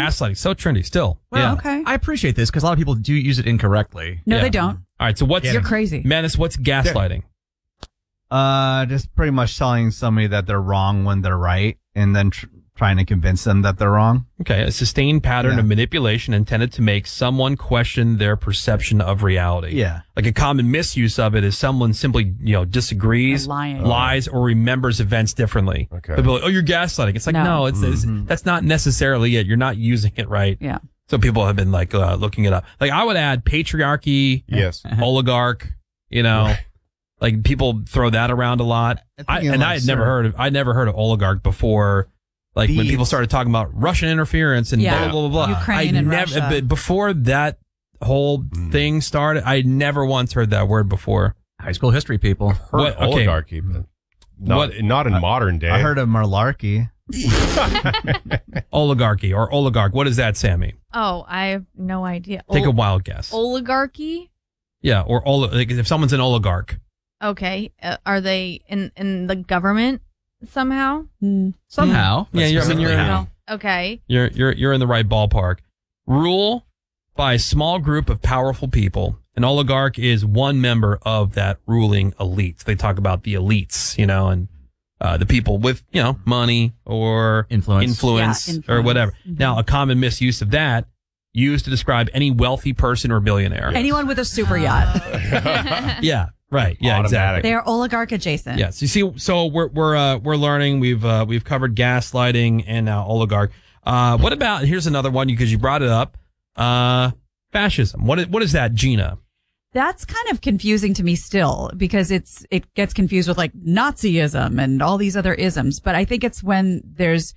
Gaslighting, so trendy still. Well, okay. I appreciate this because a lot of people do use it incorrectly. No, they don't. All right, so You're crazy. Menace, what's gaslighting? Just pretty much telling somebody that they're wrong when they're right, and then trying to convince them that they're wrong. Okay, a sustained pattern of manipulation intended to make someone question their perception of reality. Yeah. Like a common misuse of it is someone simply, disagrees, lies, or remembers events differently. Okay. They'll be like, oh, you're gaslighting. It's like, no, it's that's not necessarily it. You're not using it right. Yeah. So people have been like looking it up. Like I would add patriarchy, yes, oligarch, like people throw that around a lot. I had never heard of oligarch before. Like when people started talking about Russian interference and blah, blah, blah, blah. Ukraine and Russia. But before that whole thing started, I never once heard that word before. High school history people. Heard oligarchy, but not in modern day. I heard of malarkey. Oligarchy or oligarch. What is that, Sammy? Oh, I have no idea. Take a wild guess. Oligarchy? Yeah, or like if someone's an oligarch. Okay. Are they in the government somehow? Somehow. Yeah, you're okay. You're in the right ballpark. Rule by a small group of powerful people. An oligarch is one member of that ruling elite. They talk about the elites, and the people with, money or influence or whatever. Now, a common misuse of that used to describe any wealthy person or billionaire. Anyone with a super yacht. Yeah. Right. Yeah. Exactly. They are oligarch adjacent. Yes. You see, so we're learning. We've covered gaslighting and now oligarch. What about? Here's another one because you brought it up. Fascism. What is that, Gina? That's kind of confusing to me still because it gets confused with like Nazism and all these other isms. But I think it's when there's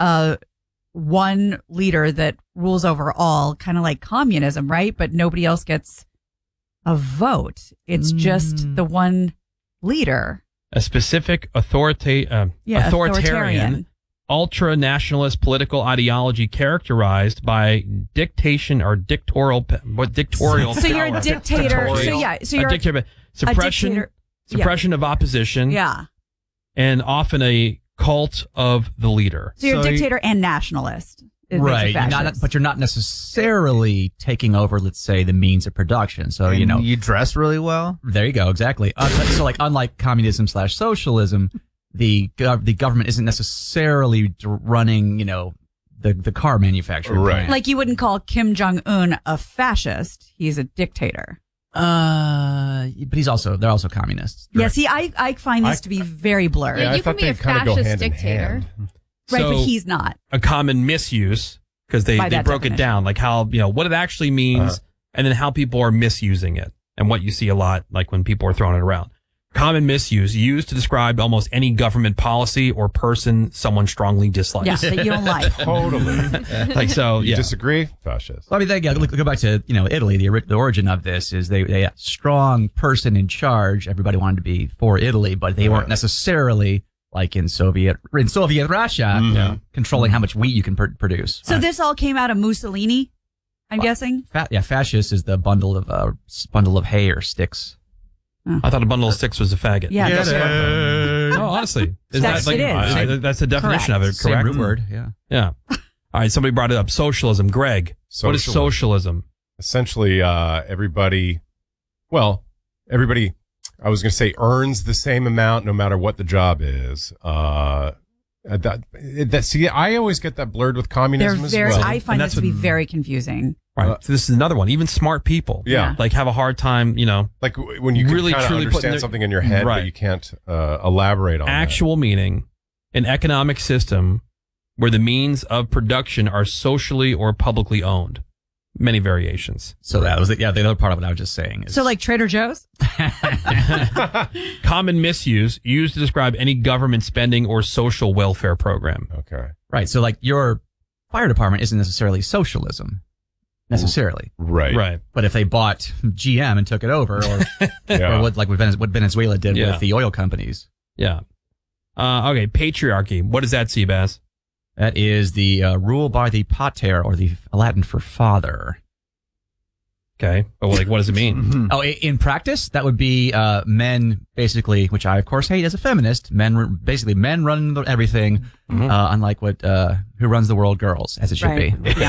one leader that rules over all, kind of like communism, right? But nobody else gets a vote. It's just the one leader. A specific authoritarian, ultra-nationalist political ideology characterized by dictation or dictatorial So you're a dictator. So you're a dictator. Suppression of opposition. Yeah. And often a cult of the leader. So you're a dictator and nationalist. Right. But you're not necessarily taking over, let's say, the means of production. So, you dress really well. There you go. Exactly. So like, unlike communism / socialism, the government isn't necessarily running, the car manufacturing plant. Like you wouldn't call Kim Jong-un a fascist. He's a dictator. But they're also communists. Yeah, see, I find this to be very blurred. Yeah, you can be a fascist dictator. Right, So, but he's not. A common misuse, because they broke it down, like how, what it actually means, and then how people are misusing it, and what you see a lot, like when people are throwing it around. Common misuse, used to describe almost any government policy or person someone strongly dislikes. Yeah, that you don't like. Totally. You disagree? Fascist. Well, I mean, go back to, Italy. The origin of this is they had a strong person in charge. Everybody wanted to be for Italy, but they weren't necessarily like in Soviet Russia, controlling how much wheat you can produce. So this all came out of Mussolini, I'm guessing? Fascist is the bundle of hay or sticks. I thought a bundle of sticks was a faggot. Yeah, no, honestly, that's the definition of it. Correct. Same root word. Yeah. All right. Somebody brought it up. Socialism. Greg, what is socialism? Essentially, everybody. I was going to say earns the same amount no matter what the job is. See, I always get that blurred with communism as well. I find this to be very confusing. Right. So this is another one. Even smart people, like have a hard time, like when you really can truly understand something in your head, but you can't elaborate on actual meaning. An economic system where the means of production are socially or publicly owned. Many variations. So that was the other part of what I was just saying. So like Trader Joe's? Common misuse used to describe any government spending or social welfare program. Okay. Right. So like your fire department isn't necessarily socialism. Necessarily. Right. But if they bought GM and took it over, or what Venezuela did with the oil companies. Yeah. Okay. Patriarchy. What is that, Seabass? That is the rule by the pater, or the Latin for father. Okay. But what does it mean? In practice, that would be men, basically, which I, of course, hate as a feminist. Men running everything, unlike what Who Runs the World girls, as it should be.